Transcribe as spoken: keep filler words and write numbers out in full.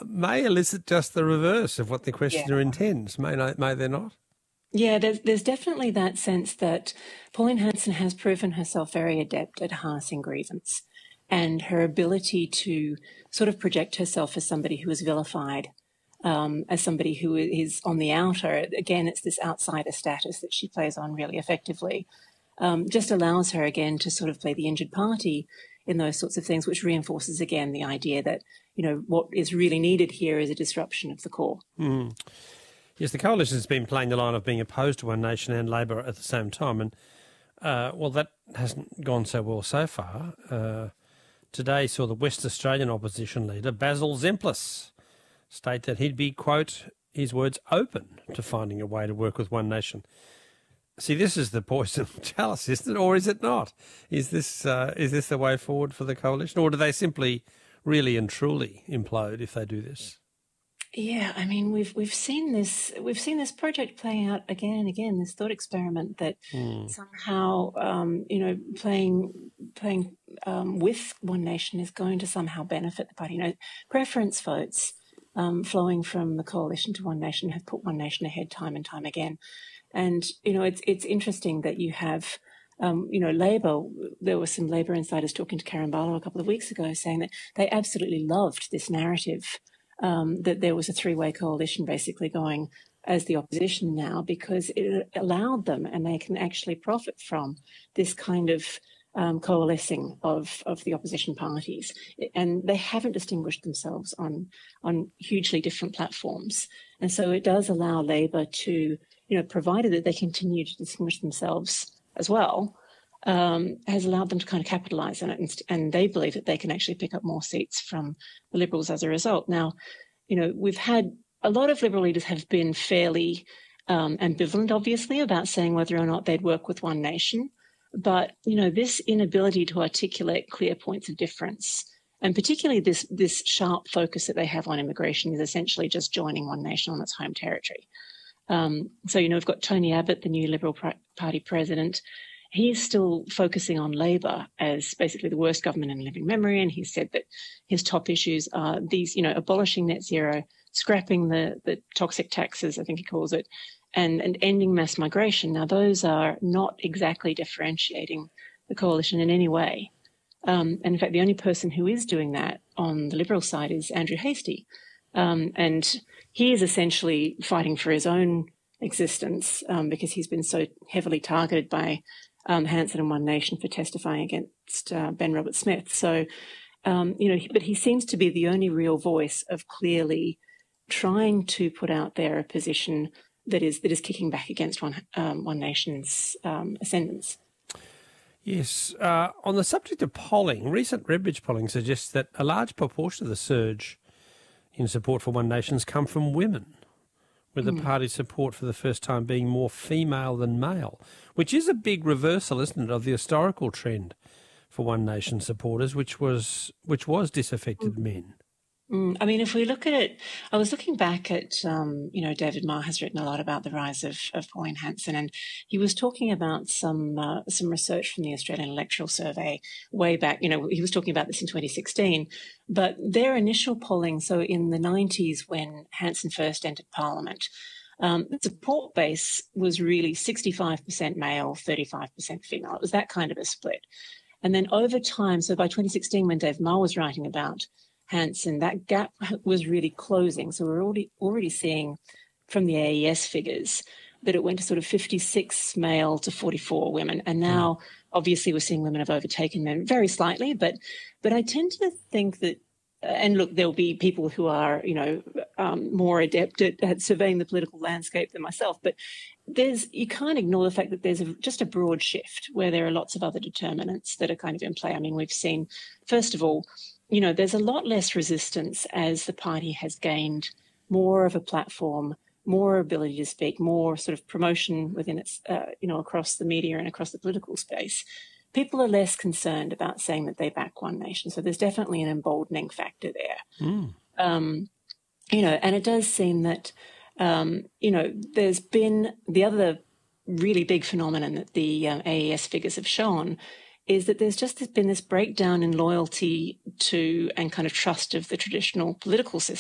may elicit just the reverse of what the questioner Yeah. intends, may, not, may they not? Yeah, there's, there's definitely that sense that Pauline Hanson has proven herself very adept at harnessing grievance, and her ability to sort of project herself as somebody who is vilified, um, as somebody who is on the outer. Again, it's this outsider status that she plays on really effectively. Um, just allows her, again, to sort of play the injured party in those sorts of things, which reinforces, again, the idea that, you know, what is really needed here is a disruption of the core. Mm. Yes, the coalition has been playing the line of being opposed to One Nation and Labor at the same time, and, uh, well, that hasn't gone so well so far. Uh, today saw the West Australian opposition leader, Basil Zemplis, state that he'd be, quote, his words, open to finding a way to work with One Nation. See, this is the poison chalice, isn't it, or is it not? Is this uh, is this the way forward for the coalition, or do they simply really and truly implode if they do this? Yeah, I mean, we've we've seen this we've seen this project playing out again and again. This thought experiment that mm. somehow, um, you know, playing playing um, with One Nation is going to somehow benefit the party. You know, preference votes um, flowing from the coalition to One Nation have put One Nation ahead time and time again. And, you know, it's it's interesting that you have, um, you know, Labor, there were some Labor insiders talking to Karen Barlow a couple of weeks ago saying that they absolutely loved this narrative, um, that there was a three-way coalition basically going as the opposition now, because it allowed them, and they can actually profit from this kind of um, coalescing of, of the opposition parties. And they haven't distinguished themselves on, on hugely different platforms. And so it does allow Labor to, you know, provided that they continue to distinguish themselves as well, um, has allowed them to kind of capitalise on it. And, and they believe that they can actually pick up more seats from the Liberals as a result. Now, you know, we've had a lot of Liberal leaders have been fairly um, ambivalent, obviously, about saying whether or not they'd work with One Nation. But, you know, this inability to articulate clear points of difference, and particularly this, this sharp focus that they have on immigration, is essentially just joining One Nation on its home territory. Um, so, you know, we've got Tony Abbott, the new Liberal Party president. He's still focusing on Labor as basically the worst government in living memory. And he said that his top issues are these, you know, abolishing net zero, scrapping the, the toxic taxes, I think he calls it, and, and ending mass migration. Now, those are not exactly differentiating the coalition in any way. Um, and in fact, the only person who is doing that on the Liberal side is Andrew Hastie. Um, and he is essentially fighting for his own existence um, because he's been so heavily targeted by um, Hanson and One Nation for testifying against uh, Ben Roberts-Smith. So, um, you know, but he seems to be the only real voice of clearly trying to put out there a position that is that is kicking back against One, um, One Nation's um, ascendance. Yes. Uh, on the subject of polling, recent Redbridge polling suggests that a large proportion of the surge in support for One Nation's come from women, with the mm. party's support for the first time being more female than male, which is a big reversal, isn't it, of the historical trend for One Nation supporters, which was which was disaffected mm. men. Mm, I mean, if we look at it, I was looking back at, um, you know, David Marr has written a lot about the rise of, of Pauline Hanson, and he was talking about some uh, some research from the Australian Electoral Survey way back. You know, he was talking about this in twenty sixteen, but their initial polling, so in the nineties when Hanson first entered Parliament, um, the support base was really sixty-five percent male, thirty-five percent female. It was that kind of a split. And then over time, so by twenty sixteen, when Dave Marr was writing about Hanson, that gap was really closing. So we're already already seeing from the A E S figures that it went to sort of fifty-six male to forty-four women. And now, obviously, we're seeing women have overtaken men very slightly. But but I tend to think that, and look, there'll be people who are, you know, um, more adept at, at surveying the political landscape than myself. But there's you can't ignore the fact that there's a, just a broad shift where there are lots of other determinants that are kind of in play. I mean, we've seen, first of all, you know, there's a lot less resistance as the party has gained more of a platform, more ability to speak, more sort of promotion within its, uh, you know, across the media and across the political space. People are less concerned about saying that they back One Nation. So there's definitely an emboldening factor there. Mm. Um, you know, and it does seem that, um, you know, there's been the other really big phenomenon that the um, A E S figures have shown is that there's just been this breakdown in loyalty to and kind of trust of the traditional political system.